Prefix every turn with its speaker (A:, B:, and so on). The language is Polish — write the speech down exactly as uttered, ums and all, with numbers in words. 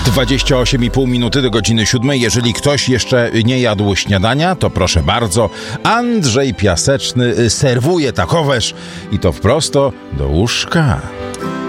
A: dwadzieścia osiem i pół minuty do godziny siódmej. Jeżeli ktoś jeszcze nie jadł śniadania, to proszę bardzo, Andrzej Piaseczny serwuje takoweż i to wprost do łóżka.